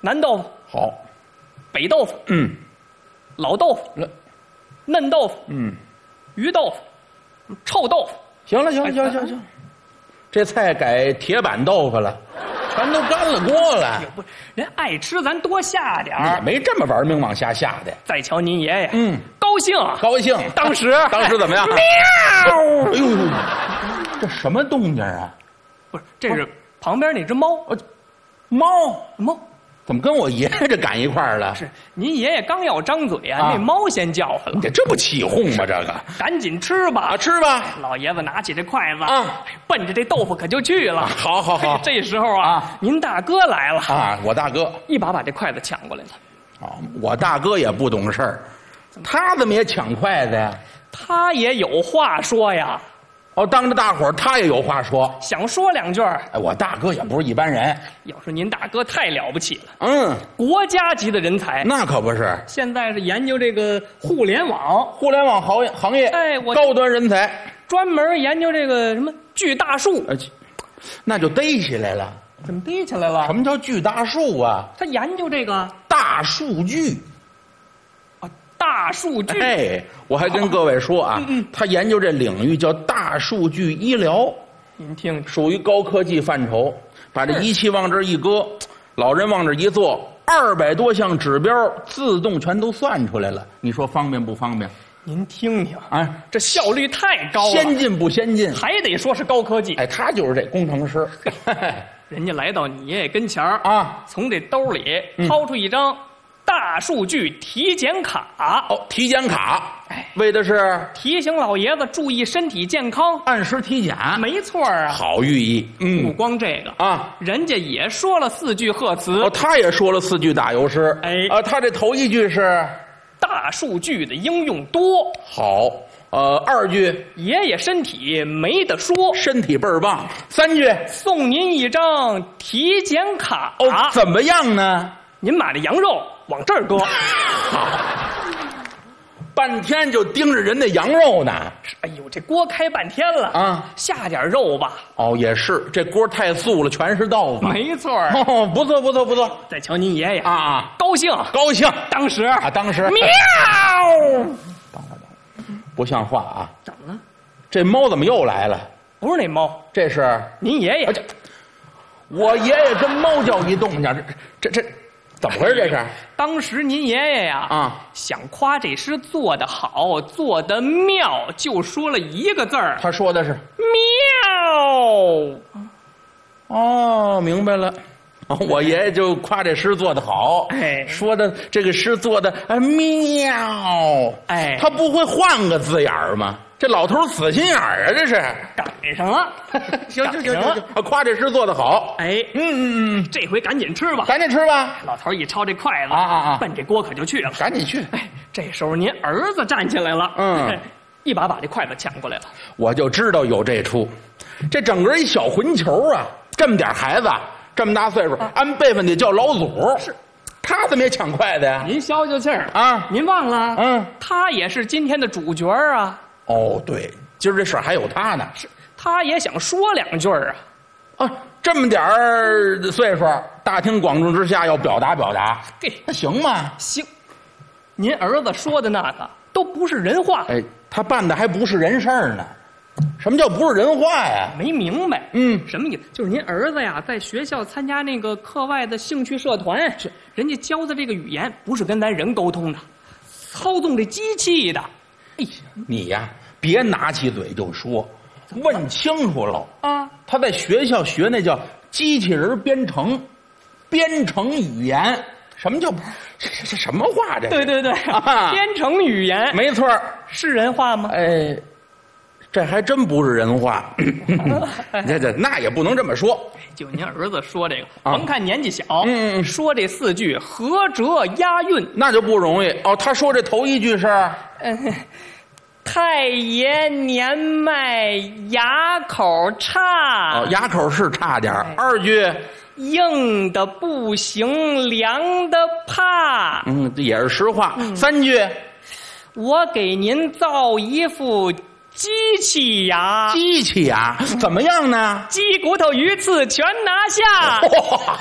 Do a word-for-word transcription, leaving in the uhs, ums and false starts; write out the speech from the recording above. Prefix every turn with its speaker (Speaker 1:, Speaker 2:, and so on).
Speaker 1: 南豆腐，
Speaker 2: 好，
Speaker 1: 北豆腐，
Speaker 2: 嗯，
Speaker 1: 老豆腐，
Speaker 2: 那
Speaker 1: 嫩豆腐，
Speaker 2: 嗯，
Speaker 1: 鱼豆腐，臭豆腐。
Speaker 2: 行了，行了，行了，行了，行了，这菜改铁板豆腐了，全都干了锅了。
Speaker 1: 不，人爱吃咱多下点
Speaker 2: 也
Speaker 1: 儿。
Speaker 2: 没这么玩命往下下的。
Speaker 1: 再瞧您爷爷，
Speaker 2: 嗯，
Speaker 1: 高兴，
Speaker 2: 高兴。
Speaker 1: 当时
Speaker 2: 当时怎么样？
Speaker 1: 喵！
Speaker 2: 哎呦，这什么动静啊？
Speaker 1: 不是，这是旁边那只猫。
Speaker 2: 猫
Speaker 1: 猫
Speaker 2: 怎么跟我爷爷这赶一块儿了？
Speaker 1: 是您爷爷刚要张嘴啊，
Speaker 2: 啊
Speaker 1: 那猫先叫唤了。
Speaker 2: 这这不起哄吗？这个
Speaker 1: 赶紧吃吧，
Speaker 2: 啊，吃吧。
Speaker 1: 老爷子拿起这筷子
Speaker 2: 啊，
Speaker 1: 奔着这豆腐可就去了。
Speaker 2: 好好好，
Speaker 1: 这时候啊，
Speaker 2: 啊
Speaker 1: 您大哥来了
Speaker 2: 啊，我大哥
Speaker 1: 一把把这筷子抢过来了。
Speaker 2: 啊，我大哥也不懂事儿，他怎么也抢筷子呀？
Speaker 1: 他也有话说呀，
Speaker 2: 哦，当着大伙儿他也有话说。
Speaker 1: 想说两句儿。
Speaker 2: 哎，我大哥也不是一般人。
Speaker 1: 要说您大哥太了不起了，
Speaker 2: 嗯，
Speaker 1: 国家级的人才。
Speaker 2: 那可不是。
Speaker 1: 现在是研究这个互联网，
Speaker 2: 互联网行业行业，
Speaker 1: 哎我
Speaker 2: 高端人才，
Speaker 1: 专门研究这个什么锯大树。
Speaker 2: 呃，那就逮起来了。
Speaker 1: 怎么逮起来了？
Speaker 2: 什么叫锯大树啊？
Speaker 1: 他研究这个
Speaker 2: 大数据。
Speaker 1: 啊，大数据。
Speaker 2: 哎，我还跟各位说啊，
Speaker 1: 嗯嗯
Speaker 2: 他研究这领域叫大数据医疗，
Speaker 1: 您听，
Speaker 2: 属于高科技范畴。把这仪器往这一搁，老人往这一坐，二百多项指标自动全都算出来了。你说方便不方便？
Speaker 1: 您听听，
Speaker 2: 啊，
Speaker 1: 这效率太高了，
Speaker 2: 先进不先进？
Speaker 1: 还得说是高科技。
Speaker 2: 哎，他就是这工程师。
Speaker 1: 人家来到你爷爷跟前儿
Speaker 2: 啊，
Speaker 1: 从这兜里掏出一张大数据体检卡。
Speaker 2: 哦，体检卡，
Speaker 1: 哎，
Speaker 2: 为的是
Speaker 1: 提醒老爷子注意身体健康。
Speaker 2: 按时体检，
Speaker 1: 没错儿啊，
Speaker 2: 好寓意。
Speaker 1: 不
Speaker 2: 嗯
Speaker 1: 光这个
Speaker 2: 啊，
Speaker 1: 人家也说了四句贺词。
Speaker 2: 哦，他也说了四句打油诗。
Speaker 1: 哎
Speaker 2: 啊，他这头一句是
Speaker 1: 大数据的应用多，
Speaker 2: 好，呃，二句
Speaker 1: 爷爷身体没得说。
Speaker 2: 身体倍儿棒，三句
Speaker 1: 送您一张体检卡，
Speaker 2: 哦，怎么样呢？
Speaker 1: 您把这羊肉往这儿搁。
Speaker 2: 半天就盯着人的羊肉呢。
Speaker 1: 哎呦，这锅开半天了
Speaker 2: 啊，
Speaker 1: 下点肉吧。
Speaker 2: 哦，也是，这锅太素了，全是豆腐。
Speaker 1: 没错儿。
Speaker 2: 哦，不错不错不错。
Speaker 1: 再瞧您爷爷
Speaker 2: 啊啊，
Speaker 1: 高兴
Speaker 2: 高兴
Speaker 1: 当时
Speaker 2: 啊，当时
Speaker 1: 喵，
Speaker 2: 等会儿等会儿，不像话啊！
Speaker 1: 怎么了？
Speaker 2: 这猫怎么又来了？
Speaker 1: 不是那猫，
Speaker 2: 这是
Speaker 1: 您爷爷。
Speaker 2: 啊这我爷爷跟猫叫一动静，这这这怎么回事？这是
Speaker 1: 当时您爷爷呀
Speaker 2: 啊，
Speaker 1: 想夸这诗做得好，做得妙，就说了一个字儿
Speaker 2: 他说的是
Speaker 1: 妙。
Speaker 2: 哦，明白了。我爷爷就夸这诗做得好，
Speaker 1: 哎
Speaker 2: 说的这个诗做的啊妙，
Speaker 1: 哎
Speaker 2: 他不会换个字眼儿吗？这老头死心眼儿啊，这是。
Speaker 1: 赶上了。
Speaker 2: 行行行行行，夸这诗做得好。
Speaker 1: 哎，
Speaker 2: 嗯嗯嗯，
Speaker 1: 这回赶紧吃吧。
Speaker 2: 赶紧吃吧，
Speaker 1: 老头一抄这筷子
Speaker 2: 啊啊啊
Speaker 1: 奔这锅可就去了。
Speaker 2: 赶紧去。
Speaker 1: 哎，这时候您儿子站起来了，
Speaker 2: 嗯，
Speaker 1: 一把把这筷子抢过来了。
Speaker 2: 我就知道有这出，这整个一小混球啊，这么点孩子，这么大岁数，按辈分得叫老祖。
Speaker 1: 是，
Speaker 2: 他怎么也抢筷子呀？
Speaker 1: 您消消气儿
Speaker 2: 啊
Speaker 1: 您忘了？
Speaker 2: 嗯，
Speaker 1: 他也是今天的主角啊。
Speaker 2: 哦，对，今儿这事儿还有他呢。
Speaker 1: 是，他也想说两句儿啊。
Speaker 2: 啊，这么点儿岁数，大庭广众之下要表达表达，
Speaker 1: 嘿，
Speaker 2: 那行吗？
Speaker 1: 行，您儿子说的那个都不是人话。
Speaker 2: 哎，他办的还不是人事儿呢。什么叫不是人话呀？
Speaker 1: 没明白，
Speaker 2: 嗯
Speaker 1: 什么意思？就是您儿子呀，在学校参加那个课外的兴趣社团，是人家教的这个语言不是跟咱人沟通的，操纵这机器的。哎呀
Speaker 2: 你呀，别拿起嘴就说，问清楚了。
Speaker 1: 啊，
Speaker 2: 他在学校学那叫机器人编程，编程语言。什么叫这这这什么话？这
Speaker 1: 对对对，
Speaker 2: 啊
Speaker 1: 编程语言
Speaker 2: 没错儿。
Speaker 1: 是人话吗？
Speaker 2: 哎，这还真不是人话。这这那也不能这么说。
Speaker 1: 就您儿子说这个，
Speaker 2: 啊
Speaker 1: 甭看年纪小，
Speaker 2: 嗯嗯
Speaker 1: 说这四句合辙押韵。
Speaker 2: 那就不容易哦。他说这头一句是
Speaker 1: 嗯，太爷年迈牙口差，
Speaker 2: 哦，牙口是差点儿。二句
Speaker 1: 硬的不行，凉的怕。
Speaker 2: 嗯，这也是实话。三句
Speaker 1: 我给您造一副机器牙，
Speaker 2: 机器牙怎么样呢？
Speaker 1: 鸡骨头鱼刺全拿下。
Speaker 2: 哇，